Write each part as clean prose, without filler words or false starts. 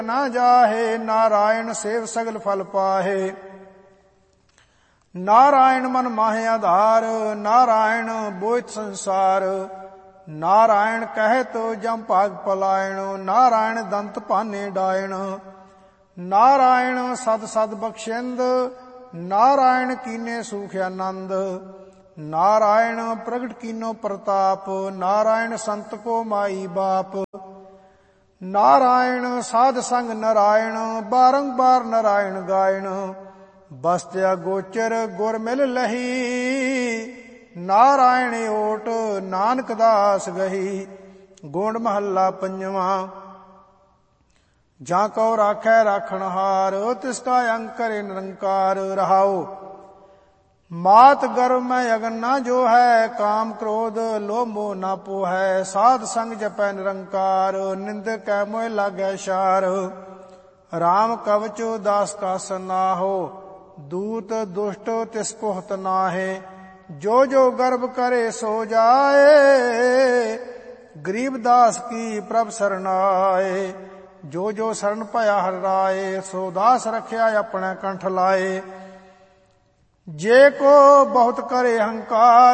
ना जाहे। नारायण सेव सगल फल पाहे। नारायण मन माहे आधार। नारायण बोइत संसार। नारायण कहे तो जम भाग पलायण। नारायण दंत पाने डायण। नारायण सद सद बख्शिंद। नारायण कीने सुख आनंद। नारायण प्रगट कीनो प्रताप। नारायण संत को माई बाप। नारायण साध संग नारायण। बारंबार नारायण गायण। बसत्या गोचर गुर मिल लही। नारायण ओट नानक दास गही। गोंड महला पंजवा। जा को राखै राखणहार। तिसका अंकर निरंकार रहाओ। मात गर्भ में अगन ना जो है। काम क्रोध लोभ मोह ना पोहै। साध संग जपै निरंकार। निंदक कै मोह लागै शार। राम कवचो दास का सनाहो। दूत दुष्ट तिसको हत नाहे। जो जो गर्भ करे सो जाए। गरीब दास की प्रभ शरणाए। जो जो शरण पया हर राए। सो दास रखया अपने कंठ लाए। जे को बहुत करे अहंकार।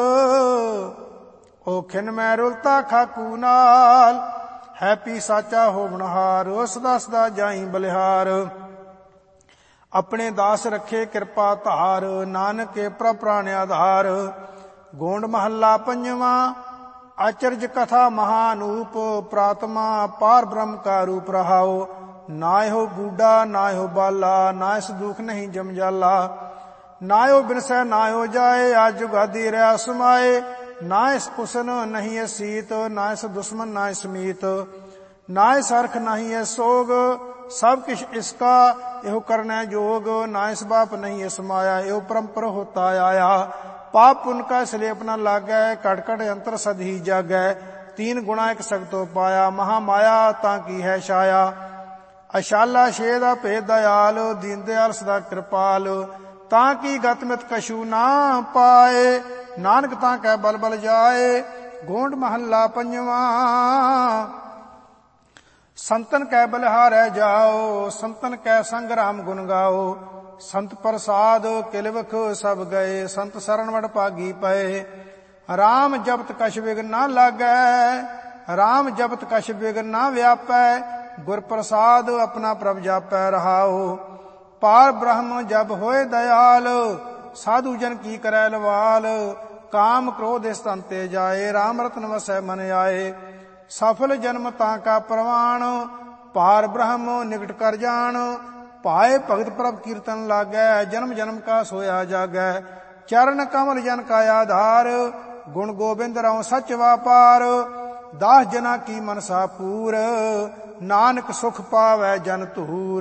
ओ खिन में रुलता खाकू नाल। है पी साचा होवनहार। सदा सदा जाई बलिहार। अपने दास रखे कृपा धार। नानक के प्रभ प्राण आधार। गोंड महला पंजवा। आचर्य कथा महानूप। प्रात्मा पार ब्रह्म का रूप रहाओ। नाय हो बूढ़ा नाय हो बाला। नाय से दुख नहीं जम जाला। नायो बिनसै नायो जाए। आज जुगादी रहा समाए। नाय उसन नहीं है सीत। नाय से दुश्मन नाय समीत। नाय सरख नहीं है सोग। सब किश इसका एहो करने जोग। नाय इस बाप नहीं है समाया। एहो परम्पर होता आया। पाप उनका सलेप न लागै। कट कट अंतर सद ही जागै। तीन गुणा एक सगतो पाया। महामाया ताकी है छाया। अशाला शेदा भेद दयाल। दीन दयाल सदा कृपाल। ताकि गतमित कशु ना पाए। नानक ताकै बल बल जाए। गोंड महला पंजवा। संतन कै बलिहारै जाओ। संतन कै संग राम गुण गाओ। संत प्रसाद किलवख सब गए। संत शरण वड भागी पए। राम जपत कछ विघ्न ना लागै। राम जपत कछ विघ्न ना व्यापै। गुर प्रसाद अपना प्रभ जापै रहाओ। पार ब्रह्म जब होए दयाल। साधु जन की करै लवाल। काम क्रोध स्तंते जाए। राम रतन वसै मन आए। सफल जन्म ताका प्रवाण। पार ब्रह्म निकट कर जान। पाए भगत प्रभ कीर्तन लागै। जन्म जन्म का सोया जागै। चरण कमल जन का आधार। गुण गोबिंद रहो सच वापार। दास जना की मनसा पूर। नानक सुख पावै जन तूर।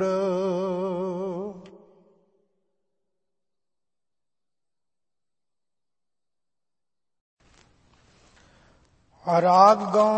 राग गौ